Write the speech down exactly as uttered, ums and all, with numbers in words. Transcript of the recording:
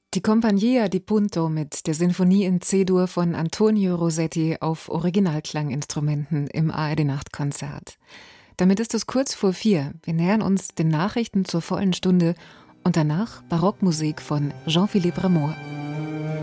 Die Compagnia di Punto mit der Sinfonie in C-Dur von Antonio Rossetti auf Originalklanginstrumenten im A R D-Nachtkonzert. Damit ist es kurz vor vier. Wir nähern uns den Nachrichten zur vollen Stunde und danach Barockmusik von Jean-Philippe Rameau.